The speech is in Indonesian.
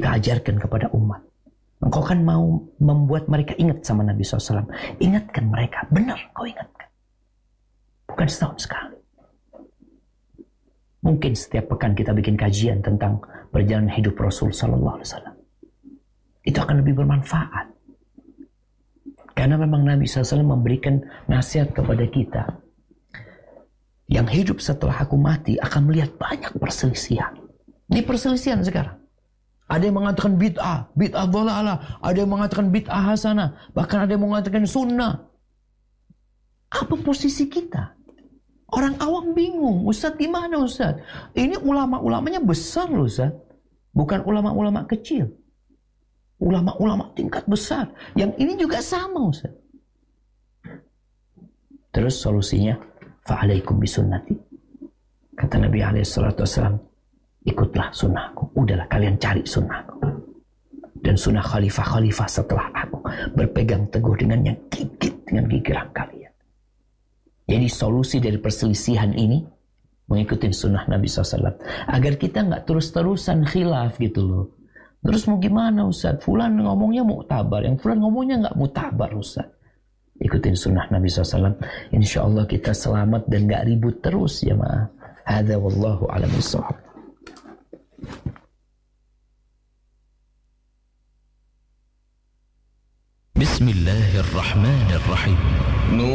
kita ajarkan kepada umat. Engkau kan mau membuat mereka ingat sama Nabi SAW. Ingatkan mereka, benar kau ingatkan. Bukan setahun sekali. Mungkin setiap pekan kita bikin kajian tentang perjalanan hidup Rasul SAW. Itu akan lebih bermanfaat. Karena memang Nabi SAW memberikan nasihat kepada kita. Yang hidup setelah aku mati akan melihat banyak perselisihan. Ini perselisihan sekarang. Ada yang mengatakan bid'ah dhalalah, ada yang mengatakan bid'ah hasanah, bahkan ada yang mengatakan sunnah. Apa posisi kita? Orang awam bingung, Ustaz gimana Ustaz? Ini ulama-ulamanya besar loh Ustaz. Bukan ulama-ulama kecil. Ulama-ulama tingkat besar. Yang ini juga sama Ustaz. Terus solusinya, fa'alaikum bisunnati. Kata Nabi SAW, ikutlah sunnahku. Udahlah kalian cari sunnahku. Dan sunnah khalifah-khalifah setelah aku. Berpegang teguh dengan yang gigit dengan gigiran kalian. Jadi solusi dari perselisihan ini mengikuti sunnah Nabi SAW. Agar kita nggak terus-terusan khilaf gitu loh. Terus mau gimana Ustaz? Fulan ngomongnya muktabar. Yang fulan ngomongnya nggak muktabar Ustaz. Ikutin sunnah Nabi SAW. Insya Allah kita selamat dan nggak ribut terus ya ma. Hadza wallahu a'lam bishawab. Bismillahirrahmanirrahim.